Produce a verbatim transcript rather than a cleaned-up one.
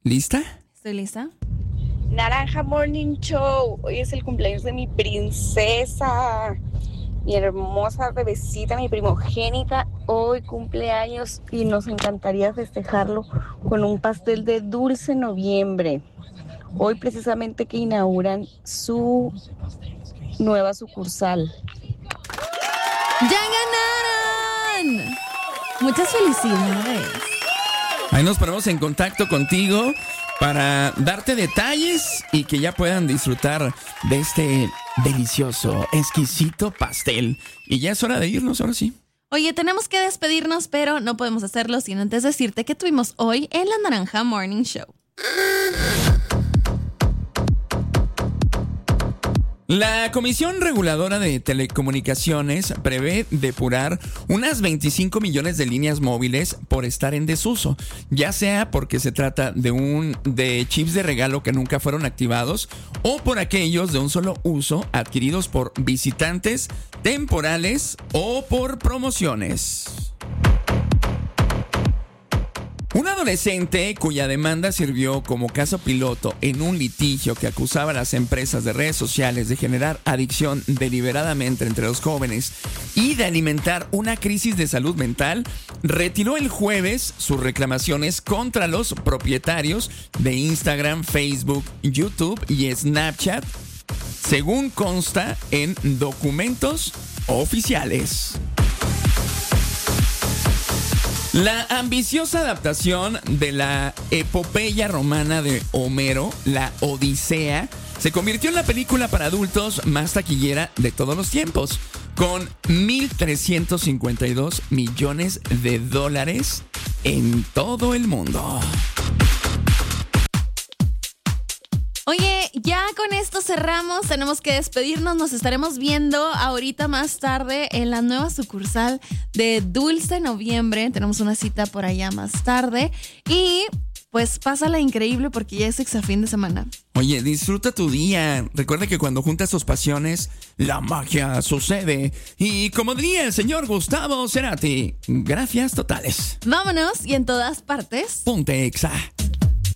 ¿Lista? Estoy lista. Naranja Morning Show. Hoy es el cumpleaños de mi princesa, mi hermosa bebecita, mi primogénita. Hoy cumpleaños y nos encantaría festejarlo con un pastel de dulce noviembre. Hoy precisamente que inauguran su nueva sucursal. ¡Ya ganaron! Muchas felicidades. Ahí nos ponemos en contacto contigo para darte detalles y que ya puedan disfrutar de este delicioso, exquisito pastel. Y ya es hora de irnos, ahora sí. Oye, tenemos que despedirnos, pero no podemos hacerlo sin antes decirte que tuvimos hoy en la Naranja Morning Show. La Comisión Reguladora de Telecomunicaciones prevé depurar unas veinticinco millones de líneas móviles por estar en desuso, ya sea porque se trata de un de chips de regalo que nunca fueron activados o por aquellos de un solo uso adquiridos por visitantes temporales o por promociones. Un adolescente cuya demanda sirvió como caso piloto en un litigio que acusaba a las empresas de redes sociales de generar adicción deliberadamente entre los jóvenes y de alimentar una crisis de salud mental, retiró el jueves sus reclamaciones contra los propietarios de Instagram, Facebook, YouTube y Snapchat, según consta en documentos oficiales. La ambiciosa adaptación de la epopeya romana de Homero, la Odisea, se convirtió en la película para adultos más taquillera de todos los tiempos, con mil trescientos cincuenta y dos millones de dólares en todo el mundo. Oye, ya con esto cerramos, tenemos que despedirnos, nos estaremos viendo ahorita más tarde en la nueva sucursal de Dulce Noviembre, tenemos una cita por allá más tarde y pues pásala increíble porque ya es exafín de semana. Oye, disfruta tu día, recuerda que cuando juntas tus pasiones, la magia sucede y como diría el señor Gustavo Cerati, gracias totales. Vámonos y en todas partes. Ponte Exa.